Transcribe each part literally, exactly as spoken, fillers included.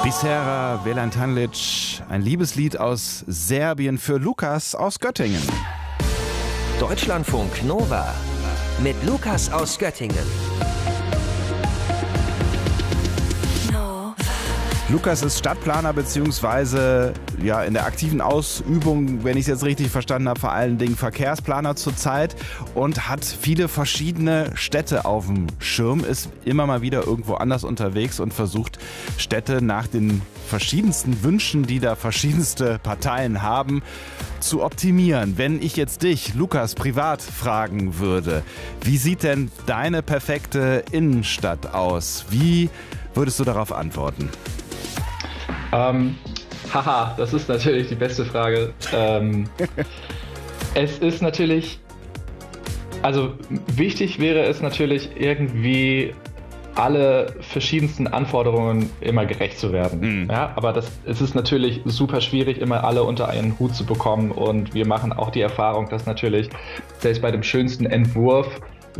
Bisera Velantanlic, ein Liebeslied aus Serbien für Lukas aus Göttingen. Deutschlandfunk Nova mit Lukas aus Göttingen. Lukas ist Stadtplaner bzw. ja, in der aktiven Ausübung, wenn ich es jetzt richtig verstanden habe, vor allen Dingen Verkehrsplaner zurzeit und hat viele verschiedene Städte auf dem Schirm, ist immer mal wieder irgendwo anders unterwegs und versucht Städte nach den verschiedensten Wünschen, die da verschiedenste Parteien haben, zu optimieren. Wenn ich jetzt dich, Lukas, privat fragen würde, wie sieht denn deine perfekte Innenstadt aus? Wie würdest du darauf antworten? Ähm, haha, das ist natürlich die beste Frage. Ähm, es ist natürlich, also wichtig wäre es natürlich irgendwie alle verschiedensten Anforderungen immer gerecht zu werden. Mhm. Ja, aber das, es ist natürlich super schwierig, immer alle unter einen Hut zu bekommen, und wir machen auch die Erfahrung, dass natürlich selbst bei dem schönsten Entwurf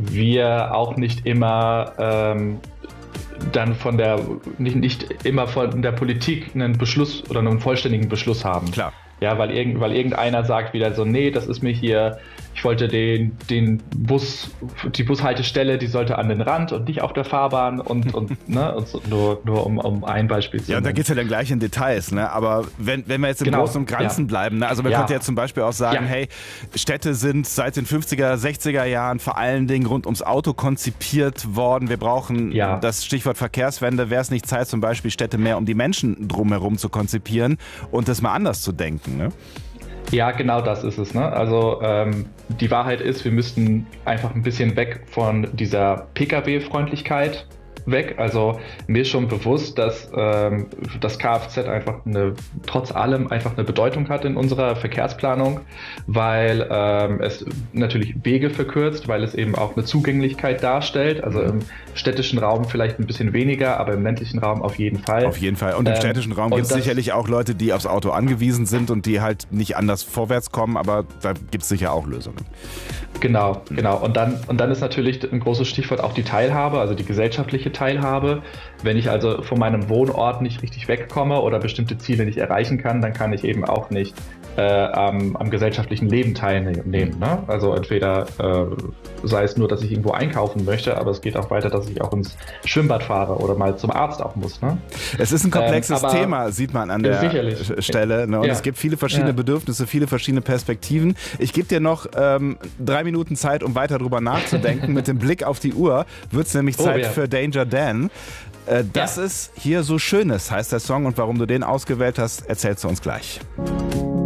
wir auch nicht immer ähm, dann von der, nicht, nicht immer von der Politik einen Beschluss oder einen vollständigen Beschluss haben. Klar. Ja, weil, irgend, weil irgendeiner sagt wieder so, nee, das ist mir hier, ich wollte den, den Bus, die Bushaltestelle, die sollte an den Rand und nicht auf der Fahrbahn und, und, ne, und so, nur, nur um, um ein Beispiel zu Ja, und da nennen. geht es ja dann gleich in Details, ne? Aber wenn, wenn wir jetzt im Genau, Großen und Ganzen ja. bleiben, ne? Also man Ja. könnte ja zum Beispiel auch sagen, Ja. hey, Städte sind seit den fünfziger, sechziger Jahren vor allen Dingen rund ums Auto konzipiert worden. Wir brauchen Ja. das Stichwort Verkehrswende. Wäre es nicht Zeit, zum Beispiel Städte mehr um die Menschen drumherum zu konzipieren und das mal anders zu denken, ne? Ja, genau das ist es. Ne? Also ähm, die Wahrheit ist, wir müssten einfach ein bisschen weg von dieser Pkw-Freundlichkeit weg. Also mir ist schon bewusst, dass ähm, das Kfz einfach eine, trotz allem einfach eine Bedeutung hat in unserer Verkehrsplanung, weil ähm, es natürlich Wege verkürzt, weil es eben auch eine Zugänglichkeit darstellt. Also im städtischen Raum vielleicht ein bisschen weniger, aber im ländlichen Raum auf jeden Fall. Auf jeden Fall. Und im Ähm, städtischen Raum und gibt es das- sicherlich auch Leute, die aufs Auto angewiesen sind und die halt nicht anders vorwärts kommen, aber da gibt es sicher auch Lösungen. Genau, genau. Und dann, und dann ist natürlich ein großes Stichwort auch die Teilhabe, also die gesellschaftliche Teilhabe. Wenn ich also von meinem Wohnort nicht richtig wegkomme oder bestimmte Ziele nicht erreichen kann, dann kann ich eben auch nicht äh, am, am gesellschaftlichen Leben teilnehmen. Ne? Also entweder äh, sei es nur, dass ich irgendwo einkaufen möchte, aber es geht auch weiter, dass ich auch ins Schwimmbad fahre oder mal zum Arzt auch muss. Ne? Es ist ein komplexes Ähm, aber- Thema, sieht man an der Sicherlich. Stelle. Ne? Und Ja. es gibt viele verschiedene Ja. Bedürfnisse, viele verschiedene Perspektiven. Ich gebe dir noch ähm, drei Minuten Zeit, um weiter drüber nachzudenken. Mit dem Blick auf die Uhr wird es nämlich Oh, Zeit ja. für Danger Dan. Äh, das Ja. ist hier so Schönes, heißt der Song. Und warum du den ausgewählt hast, erzählst du uns gleich.